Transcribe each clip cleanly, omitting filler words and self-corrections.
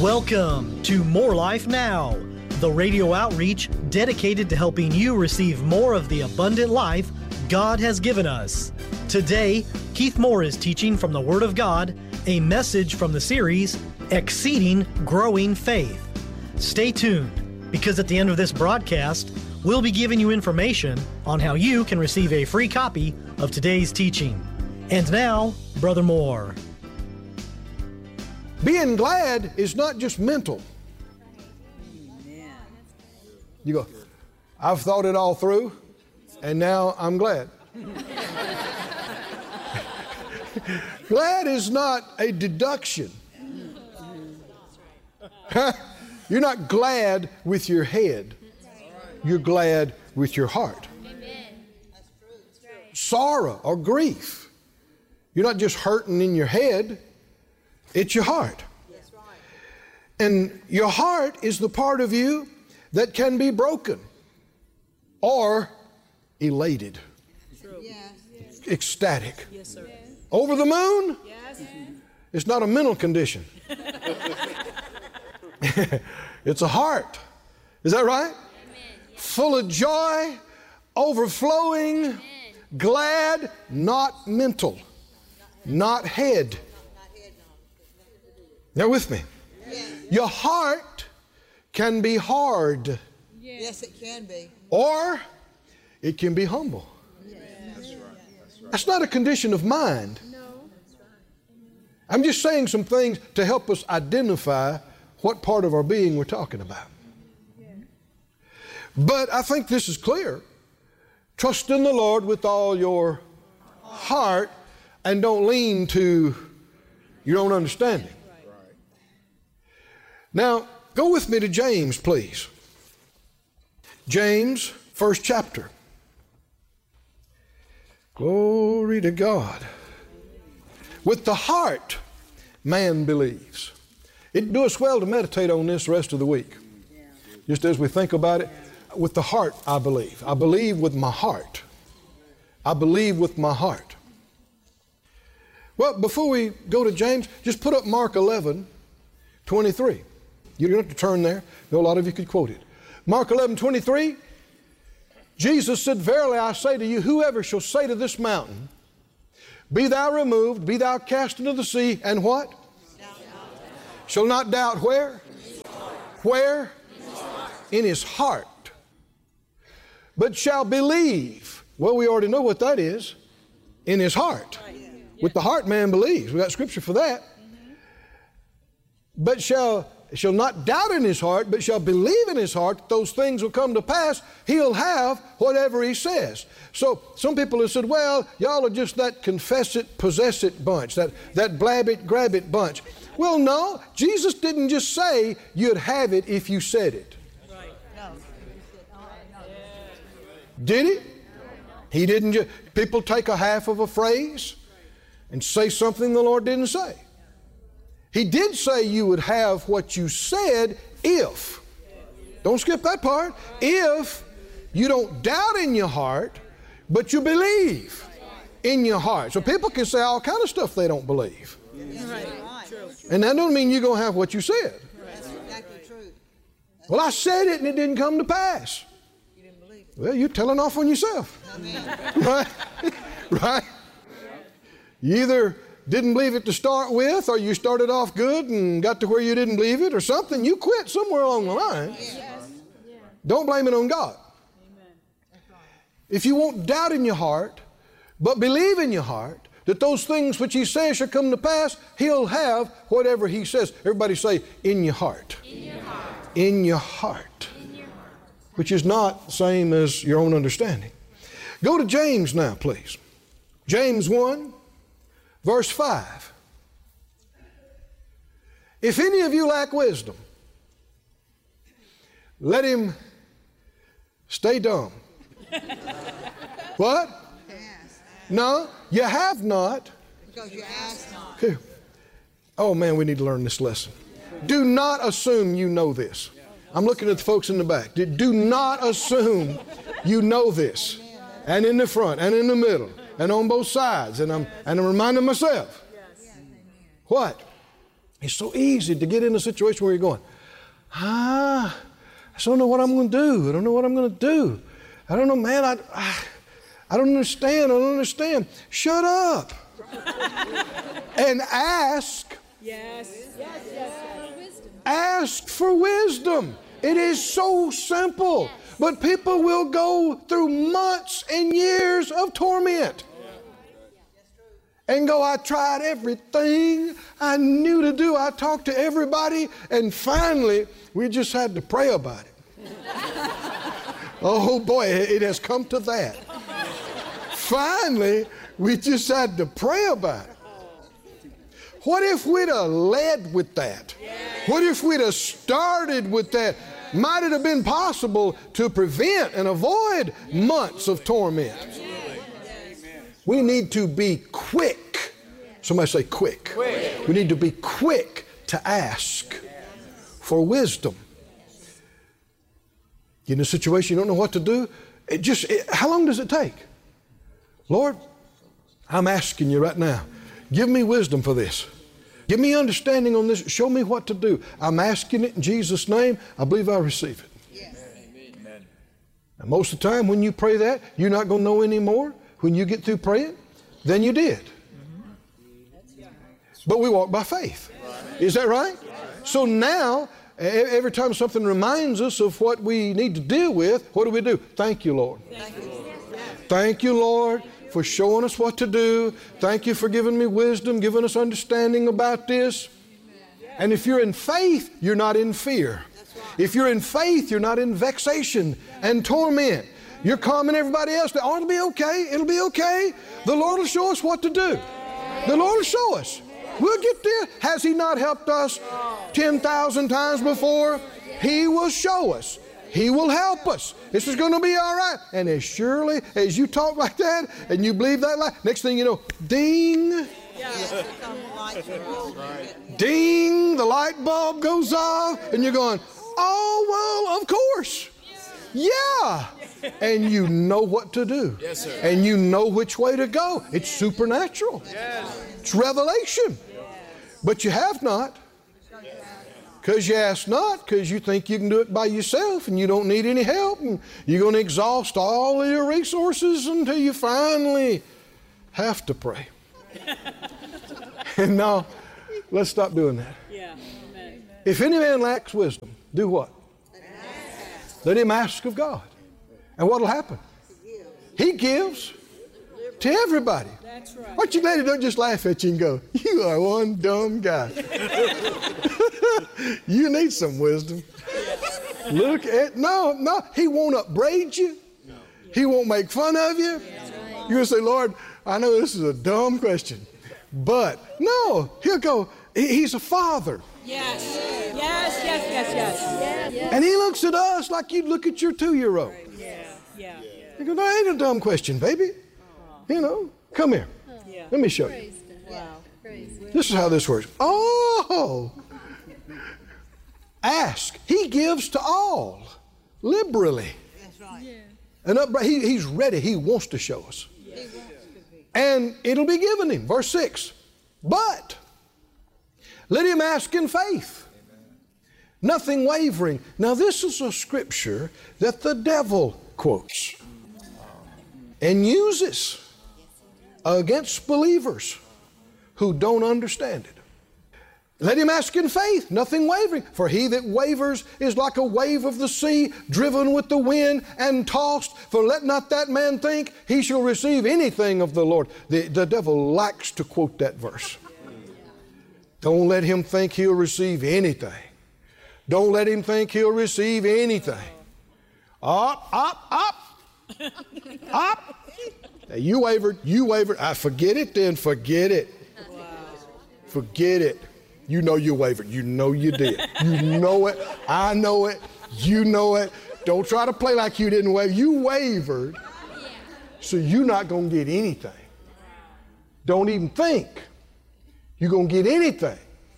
Welcome to More Life Now, the radio outreach dedicated to helping you receive more of the abundant life God has given us. Today, Keith Moore is teaching from the Word of God, a message from the series, Exceeding Growing Faith. Stay tuned, because at the end of this broadcast, we'll be giving you information on how you can receive a free copy of today's teaching. And now, Brother Moore. Being glad is not just mental. You go, I've thought it all through, and now I'm glad. Glad is not a deduction. You're not glad with your head. You're glad with your heart. Sorrow or grief. You're not just hurting in your head. It's your heart. And your heart is the part of you that can be broken or elated, ecstatic. Over the moon? It's not a mental condition. It's a heart. Is that right? Full of joy, overflowing, glad, not mental, not head. Now with me. Your heart can be hard. Yes, it can be. Or it can be humble. That's not a condition of mind. I'm just saying some things to help us identify what part of our being we're talking about. But I think this is clear. Trust in the Lord with all your heart and don't lean to your own understanding. Now, go with me to James, please. James, first chapter. Glory to God. With the heart, man believes. It do us well to meditate on this the rest of the week. Just as we think about it. With the heart, I believe. I believe with my heart. I believe with my heart. Well, before we go to James, just put up Mark 11:23. You don't have to turn there. A lot of you could quote it. Mark 11:23. Jesus said, "Verily I say to you, whoever shall say to this mountain, be thou removed, be thou cast into the sea, and what? Shall not doubt where? Where? In his heart. But shall believe." Well, we already know what that is. In his heart. With the heart man believes. We got scripture for that. But shall not doubt in his heart, but shall believe in his heart that those things will come to pass. He'll have whatever he says. So some people have said, well, y'all are just that confess it, possess it bunch, that blab it, grab it bunch. Well, no, Jesus didn't just say you'd have it if you said it. Did he? He didn't just, people take a half of a phrase and say something the Lord didn't say. He did say you would have what you said if. Don't skip that part. If you don't doubt in your heart, but you believe in your heart. So people can say all kind of stuff they don't believe. And that don't mean you're going to have what you said. That's exactly true. Well, I said it and it didn't come to pass. You didn't believe it. Well, you're telling off on yourself. Right? Right? You either didn't believe it to start with, or you started off good and got to where you didn't believe it, or something. You quit somewhere along the line. Don't blame it on God. If you won't doubt in your heart, but believe in your heart that those things which he says shall come to pass, he'll have whatever he says. Everybody say, in your heart. In your heart. In your heart. In your heart. Which is not the same as your own understanding. Go to James now, please. James 1. Verse 5. If any of you lack wisdom, let him stay dumb. What? No, you have not. Because you asked not. Here. Oh man, we need to learn this lesson. Do not assume you know this. I'm looking at the folks in the back. Do not assume you know this. And in the front, and in the middle, and on both sides. And I'm reminding myself. What? It's so easy to get in a situation where you're going, I just don't know what I'm going to do. I don't know what I'm going to do. I don't know, man. I don't understand. I don't understand. Shut up. And ask. Yes. Ask for wisdom. It is so simple. But people will go through months and years of torment. And go, I tried everything I knew to do. I talked to everybody. And finally, we just had to pray about it. Oh boy, it has come to that. Finally, we just had to pray about it. What if we'd have led with that? What if we'd have started with that? Might it have been possible to prevent and avoid months of torment? We need to be quick. Somebody say quick. We need to be quick to ask for wisdom. Get in a situation you don't know what to do. How long does it take? Lord, I'm asking you right now, give me wisdom for this. Give me understanding on this. Show me what to do. I'm asking it in Jesus' name. I believe I receive it. Yes. Amen. And most of the time when you pray that, you're not going to know any more when you get through praying than you did. But we walk by faith. Is that right? So now, every time something reminds us of what we need to deal with, what do? Thank you, Lord. Thank you, Lord, for showing us what to do. Thank you for giving me wisdom, giving us understanding about this. And if you're in faith, you're not in fear. If you're in faith, you're not in vexation and torment. You're calming everybody else down. Oh, it'll be okay. It'll be okay. The Lord will show us what to do. The Lord will show us. We'll get there. Has He not helped us 10,000 times before? He will show us. He will help us. This is going to be all right. And as surely as you talk like that and you believe that lie, next thing you know, ding, ding, the light bulb goes off, and you're going, oh, well, of course. Yeah. And you know what to do. Yes, sir. And you know which way to go. It's supernatural. Yes. It's revelation. But you have not. Because you ask not, because you think you can do it by yourself and you don't need any help, and you're going to exhaust all of your resources until you finally have to pray. And now, let's stop doing that. Yeah. Amen. If any man lacks wisdom, do what? Let him ask of God. And what will happen? He gives to everybody. That's right. Aren't you glad He don't just laugh at you and go, you are one dumb guy. You need some wisdom. Look at, no, He won't upbraid you. He won't make fun of you. You're going to say, Lord, I know this is a dumb question. But no, He'll go, He's a father. Yes. Yes, yes, yes, yes. And He looks at us like you'd look at your 2-year-old. Yeah. He goes, that ain't a dumb question, baby. You know, come here. Yeah. Let me show you. Wow. This is how this works. Oh! Ask. He gives to all, liberally. That's right. And He's ready. He wants to show us. And it'll be given Him. Verse 6. But let him ask in faith. Nothing wavering. Now this is a scripture that the devil quotes and uses against believers who don't understand it. Let him ask in faith, nothing wavering. For he that wavers is like a wave of the sea, driven with the wind and tossed. For let not that man think he shall receive anything of the Lord. The devil likes to quote that verse. Don't let him think he'll receive anything. Don't let him think he'll receive anything. Up. You wavered. I forget it then. Forget it. Forget it. You know you wavered. You know you did. You know it. I know it. You know it. Don't try to play like you didn't waver. You wavered. So you're not going to get anything. Don't even think you're going to get anything.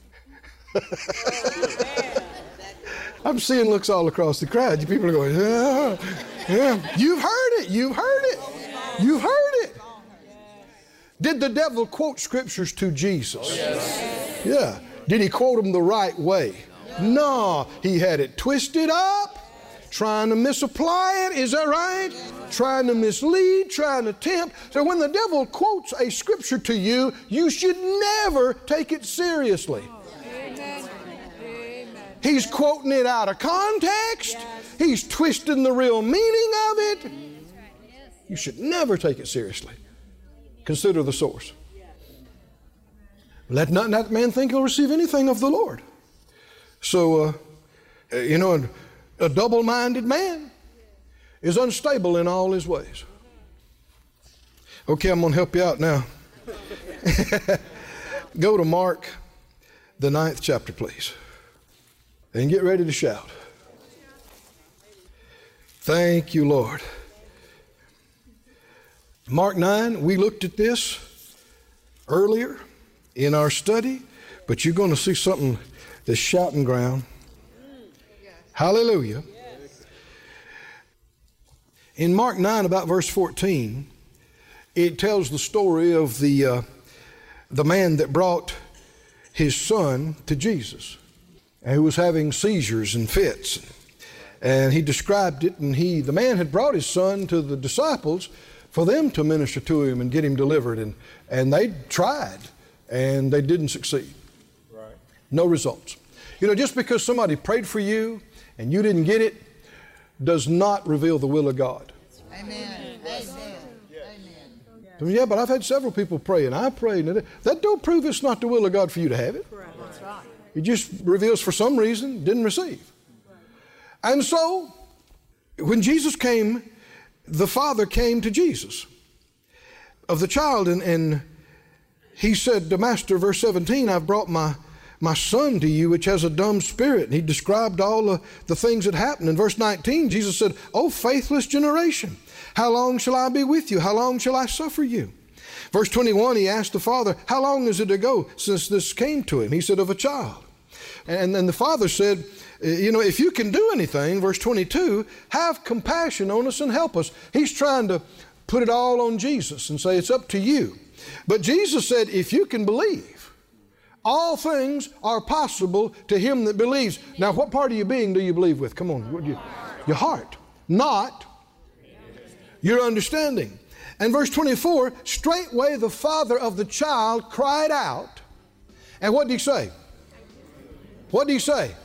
I'm seeing looks all across the crowd. You people are going, yeah. You've heard it. You've heard it. You've heard it. Did the devil quote scriptures to Jesus? Yes. Yeah. Did he quote them the right way? No, he had it twisted up, trying to misapply it. Is that right? Trying to mislead, trying to tempt. So when the devil quotes a scripture to you, you should never take it seriously. He's quoting it out of context. He's twisting the real meaning of it. You should never take it seriously. Consider the source. Let not that man think he'll receive anything of the Lord. So, a double-minded man is unstable in all his ways. Okay, I'm going to help you out now. Go to Mark, the 9th chapter, please. And get ready to shout. Thank you, Lord. Mark 9, we looked at this earlier in our study, but you're going to see something that's shouting ground. Hallelujah. In Mark 9, about verse 14, it tells the story of the man that brought his son to Jesus, and who was having seizures and fits. And he described it, and the man had brought his son to the disciples for them to minister to him and get him delivered. And they tried, and they didn't succeed. Right. No results. Just because somebody prayed for you and you didn't get it does not reveal the will of God. Amen. Amen. Amen. Yeah, but I've had several people pray, and I prayed. And that don't prove it's not the will of God for you to have it. That's right. It just reveals for some reason didn't receive. And so, when Jesus came, the father came to Jesus of the child, and he said to Master, verse 17, I've brought my son to you, which has a dumb spirit. And he described all the things that happened. In verse 19, Jesus said, O faithless generation, how long shall I be with you? How long shall I suffer you? Verse 21, he asked the father, how long is it ago since this came to him? He said, of a child. And then the father said, if you can do anything, verse 22, have compassion on us and help us. He's trying to put it all on Jesus and say, it's up to you. But Jesus said, if you can believe, all things are possible to him that believes. Now, what part of your being do you believe with? Come on, your heart, not your understanding. And verse 24, straightway the father of the child cried out. And what did he say? What did he say?